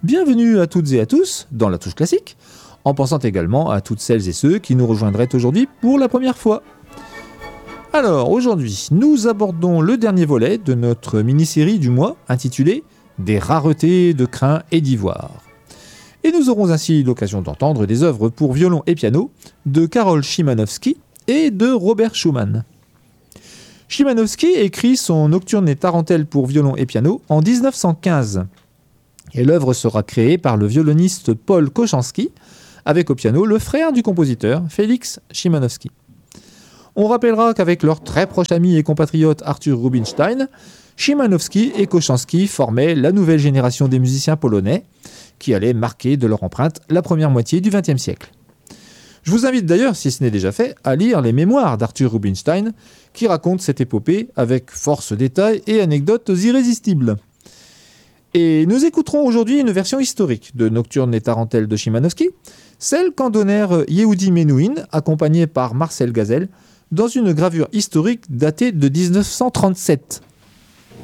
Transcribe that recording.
Bienvenue à toutes et à tous dans La Touche Classique, en pensant également à toutes celles et ceux qui nous rejoindraient aujourd'hui pour la première fois. Alors aujourd'hui, nous abordons le dernier volet de notre mini-série du mois intitulée « Des raretés de crin et d'ivoire ». Et nous aurons ainsi l'occasion d'entendre des œuvres pour violon et piano de Karol Szymanowski et de Robert Schumann. Szymanowski écrit son Nocturne et Tarentelle pour violon et piano en 1915. Et l'œuvre sera créée par le violoniste Paul Kochanski, avec au piano le frère du compositeur, Félix Szymanowski. On rappellera qu'avec leur très proche ami et compatriote Arthur Rubinstein, Szymanowski et Kochanski formaient la nouvelle génération des musiciens polonais, qui allait marquer de leur empreinte la première moitié du XXe siècle. Je vous invite d'ailleurs, si ce n'est déjà fait, à lire les mémoires d'Arthur Rubinstein, qui racontent cette épopée avec force détails et anecdotes irrésistibles. Et nous écouterons aujourd'hui une version historique de Nocturne et Tarentelle de Szymanowski, celle qu'en donnèrent Yehudi Menuhin, accompagné par Marcel Gazel, dans une gravure historique datée de 1937.